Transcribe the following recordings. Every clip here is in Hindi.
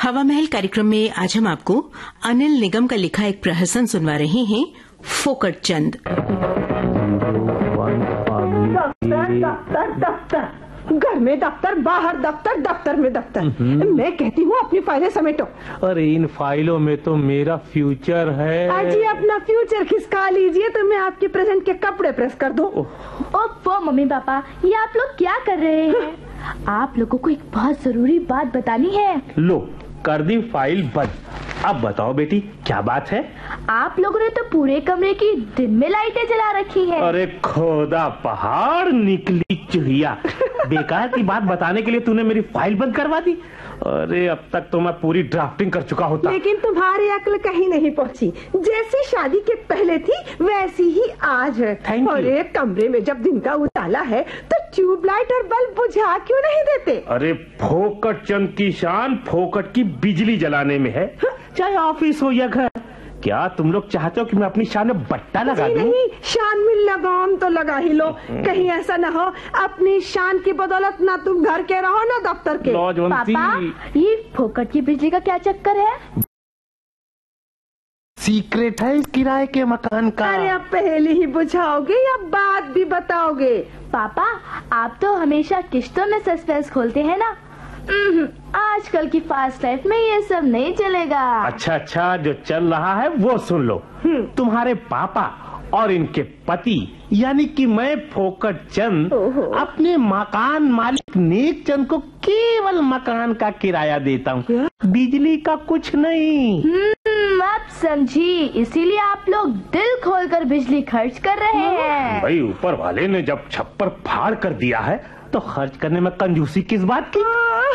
हवा महल कार्यक्रम में आज हम आपको अनिल निगम का लिखा एक प्रहसन सुनवा रहे हैं, फोकट चंद। दफ्तर, घर में दफ्तर, बाहर दफ्तर, दफ्तर में दफ्तर। मैं कहती हूँ अपनी फाइलें समेटो। अरे इन फाइलों में तो मेरा फ्यूचर है। अजी अपना फ्यूचर खिसका लीजिए तो मैं आपके प्रेजेंट के कपड़े प्रेस कर दूं। ओह मम्मी पापा, ये आप लोग क्या कर रहे हैं? आप लोगों को एक बहुत जरूरी बात बतानी है। लो कर दी फाइल बंद। अब बताओ बेटी क्या बात है? आप लोगों ने तो पूरे कमरे की दिन में लाइटें जला रखी हैं। अरे खोदा पहाड़ निकली चिड़िया, बेकार की बात बताने के लिए तूने मेरी फाइल बंद करवा दी। अरे अब तक तो मैं पूरी ड्राफ्टिंग कर चुका होता। लेकिन तुम्हारी अक्ल कहीं नहीं पहुंची। जैसी शादी के पहले थी वैसी ही आज है। अरे कमरे में जब दिन का उजाला है तो ट्यूबलाइट और बल्ब बुझा क्यों नहीं देते? अरे फोकट चंद की शान फोकट की बिजली जलाने में है, चाहे ऑफिस हो या घर। क्या तुम लोग चाहते हो कि मैं अपनी शान में बट्टा लगा दूं? नहीं, शान में लगाम तो लगा ही लो। कहीं ऐसा न हो अपनी शान की बदौलत ना तुम घर के रहो ना दफ्तर के। पापा, ये फोकट की बिजली का क्या चक्कर है? सीक्रेट है इस किराए के मकान का। अरे अब पहले ही बुझाओगे या बाद भी बताओगे? पापा, आप तो हमेशा किश्तों में सस्पेंस खोलते हैं ना। आजकल की फास्ट लाइफ में ये सब नहीं चलेगा। अच्छा, जो चल रहा है वो सुन लो। तुम्हारे पापा और इनके पति यानी कि मैं फोकट चंद अपने मकान मालिक नेक चंद को केवल मकान का किराया देता हूँ, बिजली का कुछ नहीं। आप समझी, इसीलिए आप लोग दिल खोलकर बिजली खर्च कर रहे हैं। भाई ऊपर वाले ने जब छप्पर फाड़ कर दिया है तो खर्च करने में कंजूसी किस बात की?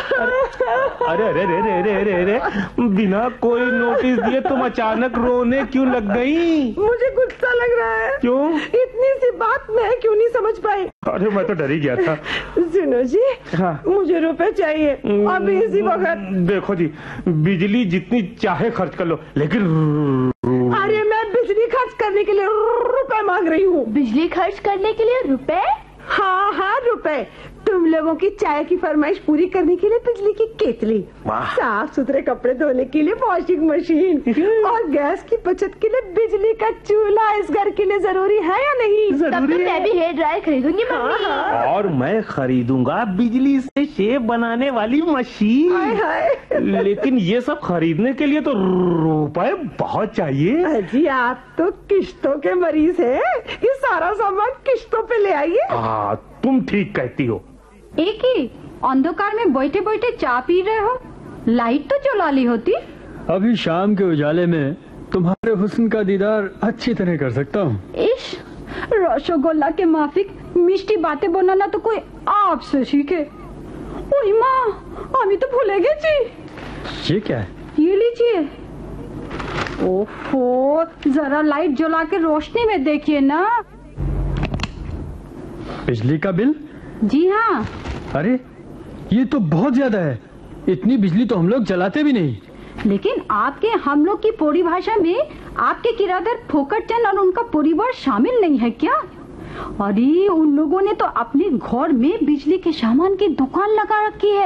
अरे अरे अरे अरे अरे अरे बिना कोई नोटिस दिए तुम अचानक रोने क्यों लग गई? मुझे गुस्सा लग रहा है। क्यों? इतनी सी बात मैं क्यों नहीं समझ पाई? अरे मैं तो डर ही गया था। सुनो जी, हाँ। मुझे रुपए चाहिए अभी इसी वक्त। देखो जी, बिजली जितनी चाहे खर्च कर लो, लेकिन अरे मैं बिजली खर्च करने के लिए रुपए मांग रही हूँ। बिजली खर्च करने के लिए रुपए? हाँ रुपए। तुम लोगों की चाय की फरमाइश पूरी करने के लिए बिजली की केतली, साफ सुथरे कपड़े धोने के लिए वॉशिंग मशीन और गैस की बचत के लिए बिजली का चूल्हा इस घर के लिए जरूरी है या नहीं? तब तो मैं भी हेयर ड्रायर खरीदूंगी मम्मी। और मैं खरीदूंगा बिजली से शेव बनाने वाली मशीन। लेकिन ये सब खरीदने के लिए तो रुपए बहुत चाहिए। अजी आप तो किश्तों के मरीज है, ये सारा सामान किश्तों पे ले आइए। तुम ठीक कहती हो। एक ही अंधकार में बैठे बैठे चाय पी रहे हो, लाइट तो जला ली होती। अभी शाम के उजाले में तुम्हारे हुस्न का दीदार अच्छी तरह कर सकता हूँ। इश, रसगुल्ला के माफिक मिष्टी बातें बनाना तो कोई आपसे सीखे। ओही माँ, अभी तो भूले गए जी। ये क्या है? ये लीजिए। ओहो, जरा लाइट जला के रोशनी में देखिए ना। बिजली का बिल? जी हाँ। अरे ये तो बहुत ज्यादा है, इतनी बिजली तो हम लोग जलाते भी नहीं। लेकिन आपके हम लोग की पूरी भाषा में आपके किराएदार फोकट चंद और उनका परिवार शामिल नहीं है क्या? अरे उन लोगों ने तो अपने घर में बिजली के सामान की दुकान लगा रखी है।